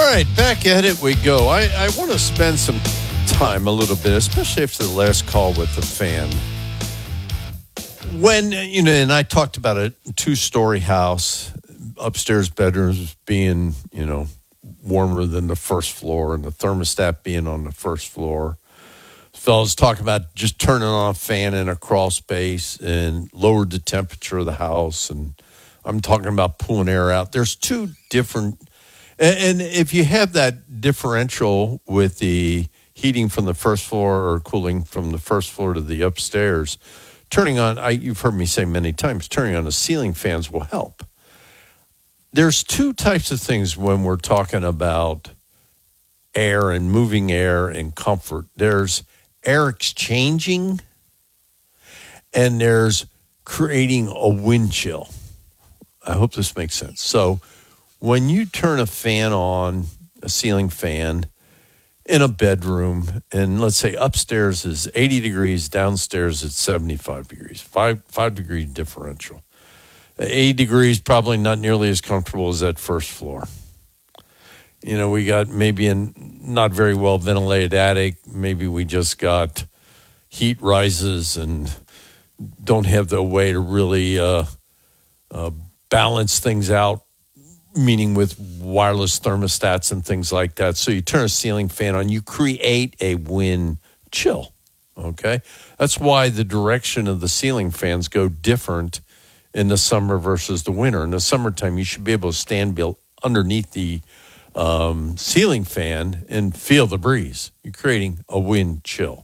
right, back at it we go. I want to spend some time a little bit, especially after the last call with the fan. When, and I talked about a two-story house, upstairs bedrooms being, warmer than the first floor and the thermostat being on the first floor. Fellas talking about just turning on a fan in a crawl space and lowered the temperature of the house. And I'm talking about pulling air out. There's two different, and if you have that differential with the heating from the first floor or cooling from the first floor to the upstairs, turning on, you've heard me say many times, turning on the ceiling fans will help. There's two types of things when we're talking about air and moving air and comfort. There's air exchanging, and there's creating a wind chill. I hope this makes sense. So when you turn a fan on, a ceiling fan, in a bedroom, and let's say upstairs is 80 degrees, downstairs it's 75 degrees, 5 degree differential. 80 degrees, probably not nearly as comfortable as that first floor. We got maybe a not very well ventilated attic. Maybe we just got heat rises and don't have the way to really balance things out, meaning with wireless thermostats and things like that. So you turn a ceiling fan on, you create a wind chill, okay? That's why the direction of the ceiling fans go different in the summer versus the winter. In the summertime, you should be able to stand underneath the ceiling fan and feel the breeze. You're creating a wind chill.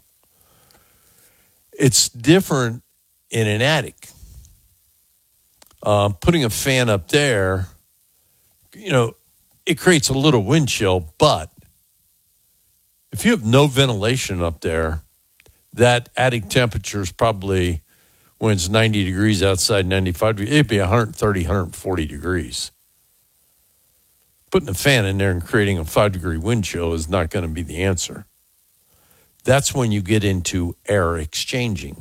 It's different in an attic. Putting a fan up there, it creates a little wind chill, but if you have no ventilation up there, that attic temperature is probably, when it's 90 degrees outside, 95 degrees, it'd be 130, 140 degrees. Putting a fan in there and creating a 5-degree wind chill is not going to be the answer. That's when you get into air exchanging.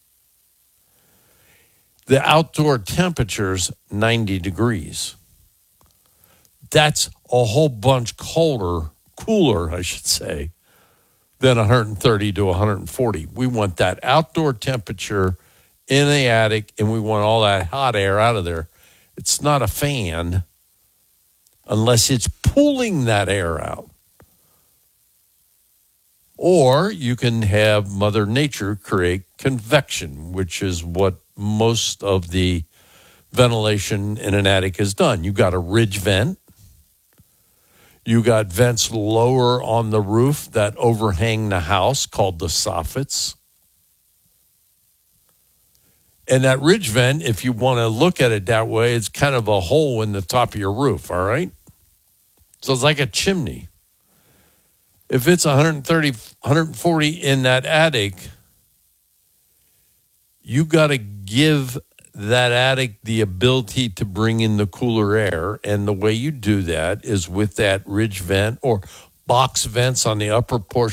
The outdoor temperature's 90 degrees. That's a whole bunch cooler, I should say, than 130 to 140. We want that outdoor temperature in the attic, and we want all that hot air out of there. It's not a fan unless it's pulling that air out. Or you can have Mother Nature create convection, which is what most of the ventilation in an attic is done. You got a ridge vent. You got vents lower on the roof that overhang the house called the soffits. And that ridge vent, if you want to look at it that way, it's kind of a hole in the top of your roof, all right? So it's like a chimney. If it's 130, 140 in that attic, you got to give that attic the ability to bring in the cooler air. And the way you do that is with that ridge vent or box vents on the upper portion